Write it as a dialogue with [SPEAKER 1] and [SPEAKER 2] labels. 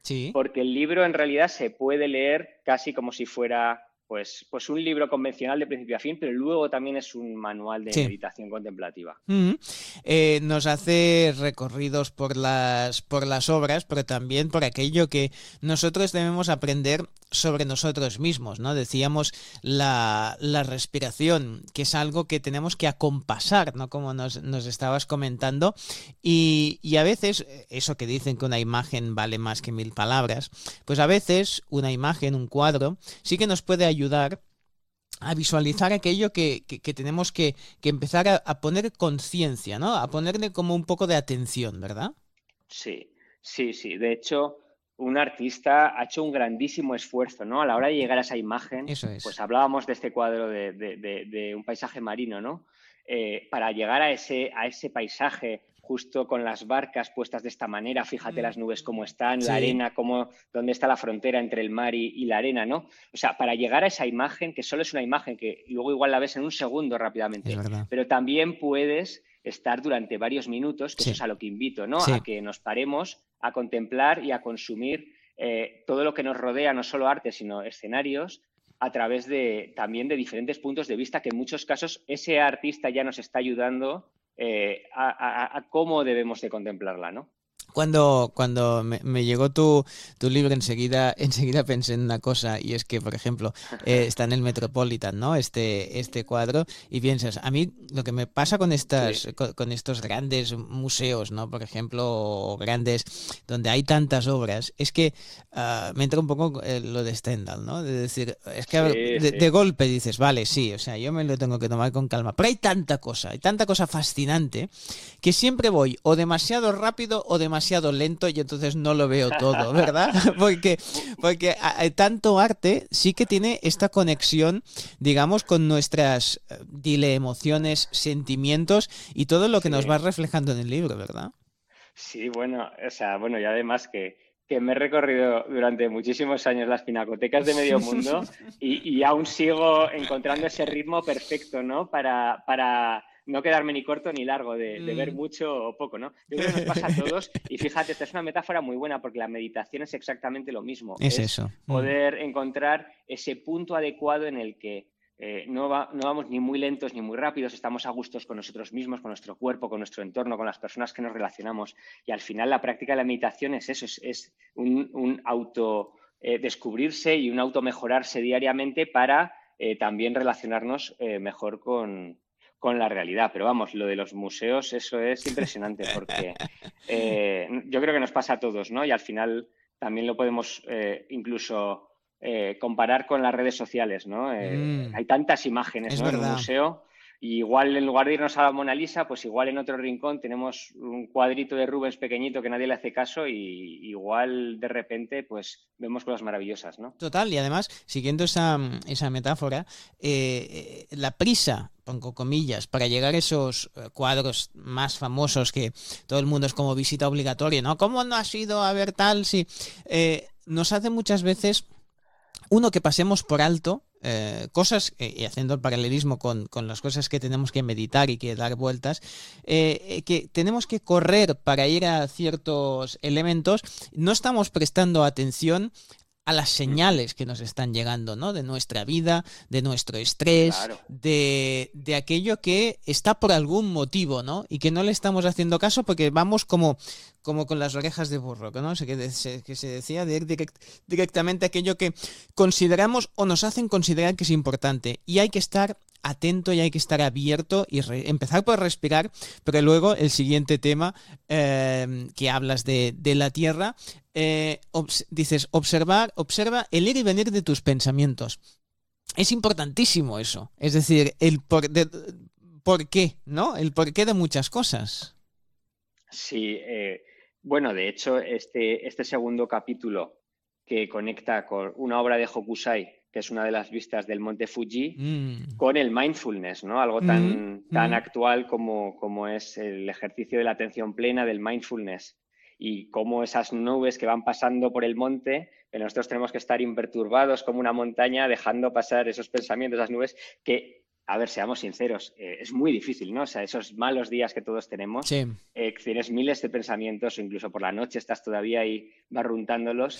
[SPEAKER 1] Sí.
[SPEAKER 2] porque el libro en realidad se puede leer casi como si fuera pues un libro convencional de principio a fin, pero luego también es un manual de
[SPEAKER 1] Sí.
[SPEAKER 2] meditación contemplativa.
[SPEAKER 1] Ujú. Nos hace recorridos por las obras, pero también por aquello que nosotros debemos aprender sobre nosotros mismos, ¿no? Decíamos la respiración, que es algo que tenemos que acompasar, ¿no? Como nos estabas comentando. Y a veces, eso que dicen que una imagen vale más que 1000 palabras, pues a veces una imagen, un cuadro, sí que nos puede ayudar a visualizar aquello que tenemos que empezar a poner conciencia, ¿no? A ponerle como un poco de atención, ¿verdad?
[SPEAKER 2] Sí, sí, sí. De hecho, un artista ha hecho un grandísimo esfuerzo, ¿no? A la hora de llegar a esa imagen,
[SPEAKER 1] Eso
[SPEAKER 2] pues
[SPEAKER 1] es.
[SPEAKER 2] hablábamos de este cuadro de un paisaje marino, ¿no? Para llegar a ese paisaje justo con las barcas puestas de esta manera, fíjate las nubes cómo están, la
[SPEAKER 1] Sí,
[SPEAKER 2] arena, dónde está la frontera entre el mar y la arena, ¿no? O sea, para llegar a esa imagen, que solo es una imagen que luego igual la ves en un segundo
[SPEAKER 1] es
[SPEAKER 2] rápidamente,
[SPEAKER 1] verdad.
[SPEAKER 2] pero también puedes estar durante varios minutos, que eso
[SPEAKER 1] Sí,
[SPEAKER 2] es a lo que invito, ¿no?
[SPEAKER 1] sí.
[SPEAKER 2] A que nos paremos a contemplar y a consumir todo lo que nos rodea, no solo arte, sino escenarios, a través también de diferentes puntos de vista, que en muchos casos ese artista ya nos está ayudando a cómo debemos de contemplarla, ¿no?
[SPEAKER 1] Cuando me llegó tu libro, enseguida pensé en una cosa, y es que, por ejemplo, está en el Metropolitan, ¿no? Este cuadro, y piensas, a mí lo que me pasa con
[SPEAKER 2] Sí,
[SPEAKER 1] con estos grandes museos, ¿no? Por ejemplo, o grandes, donde hay tantas obras, es que me entra un poco lo de Stendhal, ¿no? De decir, es que a ver,
[SPEAKER 2] sí,
[SPEAKER 1] de
[SPEAKER 2] sí.
[SPEAKER 1] golpe dices, vale, sí, o sea, yo me lo tengo que tomar con calma, pero hay tanta cosa fascinante que siempre voy o demasiado rápido o demasiado lento y entonces no lo veo todo, ¿verdad? Porque tanto arte sí que tiene esta conexión, digamos, con nuestras, dile, emociones, sentimientos y todo lo que nos
[SPEAKER 2] Sí.
[SPEAKER 1] va reflejando en el libro, ¿verdad?
[SPEAKER 2] Sí, bueno, o sea, bueno, y además que me he recorrido durante muchísimos años las pinacotecas de medio mundo y aún sigo encontrando ese ritmo perfecto, ¿no? Para no quedarme ni corto ni largo, de ver
[SPEAKER 1] Mm.
[SPEAKER 2] mucho o poco, ¿no? Yo creo que nos pasa a todos y fíjate, esta es una metáfora muy buena porque la meditación es exactamente lo mismo,
[SPEAKER 1] Es
[SPEAKER 2] es
[SPEAKER 1] eso. Mm.
[SPEAKER 2] poder encontrar ese punto adecuado en el que no vamos ni muy lentos ni muy rápidos, estamos a gustos con nosotros mismos, con nuestro cuerpo, con nuestro entorno, con las personas que nos relacionamos. Y al final la práctica de la meditación es eso, es un auto descubrirse y un auto mejorarse diariamente para también relacionarnos mejor con la realidad. Pero vamos, lo de los museos, eso es impresionante porque yo creo que nos pasa a todos, ¿no? Y al final también lo podemos incluso comparar con las redes sociales, ¿no?
[SPEAKER 1] Mm.
[SPEAKER 2] Hay tantas imágenes,
[SPEAKER 1] Es
[SPEAKER 2] ¿no? En un
[SPEAKER 1] verdad.
[SPEAKER 2] museo y igual en lugar de irnos a la Mona Lisa, pues igual en otro rincón tenemos un cuadrito de Rubens pequeñito que nadie le hace caso y igual de repente pues vemos cosas maravillosas, ¿no?
[SPEAKER 1] Total, y además, siguiendo esa metáfora, la prisa, pongo comillas, para llegar a esos cuadros más famosos que todo el mundo es como visita obligatoria, ¿no? ¿Cómo no has ido a ver tal? Sí, nos hace muchas veces uno que pasemos por alto cosas, y haciendo el paralelismo con las cosas que tenemos que meditar y que dar vueltas, que tenemos que correr para ir a ciertos elementos, no estamos prestando atención a las
[SPEAKER 2] Ujú.
[SPEAKER 1] señales que nos están llegando, ¿no? De nuestra vida, de nuestro estrés,
[SPEAKER 2] Claro.
[SPEAKER 1] de aquello que está por algún motivo, ¿no? Y que no le estamos haciendo caso porque vamos como con las orejas de burro, ¿no? Que se decía de ir directamente a aquello que consideramos o nos hacen considerar que es importante. Y hay que estar atento y hay que estar abierto y empezar por respirar, pero luego el siguiente tema que hablas de la tierra, dices, observa el ir y venir de tus pensamientos. Es importantísimo eso. Es decir, por qué, ¿no? El porqué de muchas cosas.
[SPEAKER 2] Sí, bueno, de hecho, este segundo capítulo que conecta con una obra de Hokusai, que es una de las vistas del monte Fuji,
[SPEAKER 1] Mm,
[SPEAKER 2] con el mindfulness, ¿no? Algo
[SPEAKER 1] mm,
[SPEAKER 2] tan
[SPEAKER 1] mm.
[SPEAKER 2] actual como es el ejercicio de la atención plena del mindfulness y cómo esas nubes que van pasando por el monte, que nosotros tenemos que estar imperturbados como una montaña, dejando pasar esos pensamientos, esas nubes, que, a ver, seamos sinceros, es muy difícil, ¿no? O sea, esos malos días que todos tenemos,
[SPEAKER 1] Sí.
[SPEAKER 2] tienes miles de pensamientos o incluso por la noche estás todavía ahí barruntándolos